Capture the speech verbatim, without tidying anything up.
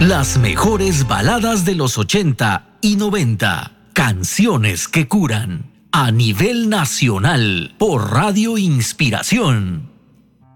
Las mejores baladas de los ochenta y noventa. Canciones que curan. A nivel nacional por Radio Inspiración.